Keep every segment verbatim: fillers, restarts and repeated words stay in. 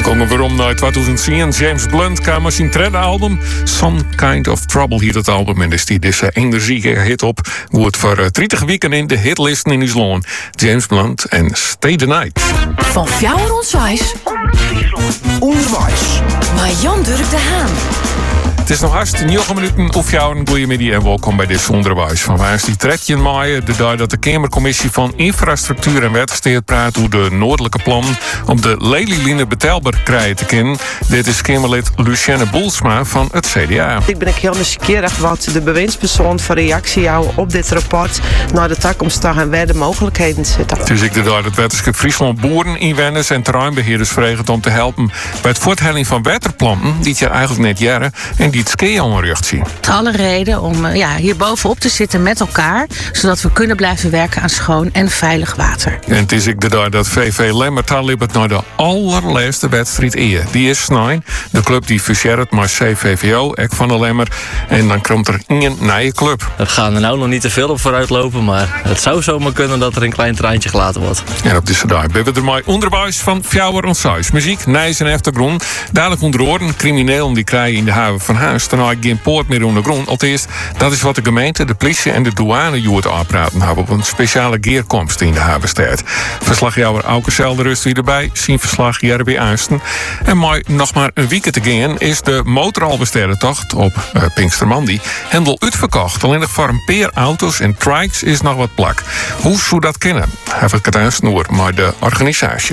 Komen we om naar twintig tien. James Blunt kwam met zijn tweede album. Some Kind of Trouble heet het album. En is die deze energieke hit op. Hoe het voor uh, dertig weken in de hitlisten in Islon. James Blunt en Stay the Night. Van Fjouwer Onswijs. Onderwijs. Maar Jan Durk de Haan. Het is nog haast negen minuten of jou een goede middag en welkom bij dit onderwijs. Van waar is die trekje in maaien? De dag dat de Kamercommissie van Infrastructuur en Waterstaat praat hoe de noordelijke plannen om de Lelylijn betaalbaar krijgen te kennen. Dit is Kamerlid Lucienne Boelsma van het C D A. Ik ben heel nieuwsgierig wat de bewindspersoon voor reactie jou op dit rapport naar de toekomstig en waar de mogelijkheden zitten. Dus ik de dag dat Wetenschap Friesland boeren, inwoners en terreinbeheerders vragen om te helpen bij het voorthelling van waterplanten die het je eigenlijk net jaren en die het ski al een rug zien. Alle reden om ja, hier bovenop te zitten met elkaar, zodat we kunnen blijven werken aan schoon en veilig water. En het is ik de dag dat V V Lemmer talibet naar de allerlaatste wedstrijd eer. Die is snij. De club die fuseert met C V V O, ek van de Lemmer. En dan komt er een nieuwe club. We gaan er nou nog niet te veel op vooruit lopen, maar het zou zomaar kunnen dat er een klein treintje gelaten wordt. En op deze dag ben we er maar onderwijs van Fjouwer Onswijs. Muziek, nijs en achtergrond. Dadelijk onder oren, criminelen die krijgen in de haven van Huis. Daarna geen poort meer onder grond. Allereerst, dat is wat de gemeente, de politie en de douane joert aanpraten hebben op een speciale geerkomst in de havenstad. Verslagjouwer Auke Zelderust weer erbij, zien verslag Jerby Aansten. En mooi nog maar een week te gaan is de motoralbesterrentocht op uh, Pinkstermandi hendel uitverkocht. Alleen nog voor een paar auto's en trikes is nog wat plak. Hoe zou dat kennen? Heb ik het aan snoer, maar de organisatie.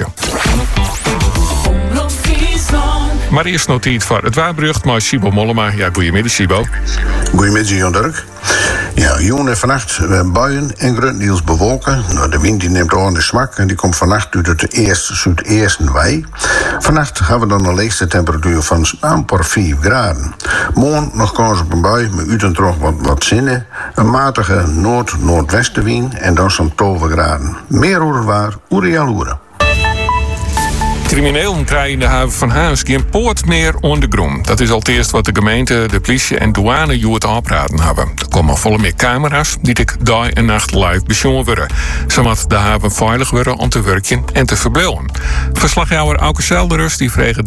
Maar eerst nog iets voor het waarbrug, maar Sibo Mollema. Ja, goedemiddag Sibo. Goedemiddag Jan Dirk. Ja, jongen en vannacht buien en grotendeels bewolken. Nou, de wind die neemt aan de smak en die komt vannacht uit het eerste zuidesten wei. Vannacht hebben we dan een leegste temperatuur van amper vier graden. Morgen nog kans op een bui, met u dan toch wat, wat zinnen. Een matige noord-noordwestenwind en dan zo'n twaalf graden. Meer horen waar, oereal oeren. Criminelen krijgen in de haven van Huis geen poort meer on de grond. Dat is al het eerst wat de gemeente, de politie en douane joert aanpraten hebben. Er komen volle meer camera's die ik dag en nacht live besjongen worden. Zodat de haven veilig worden om te werken en te verblijven. Verslagjouwer Auke Zelderust die vregen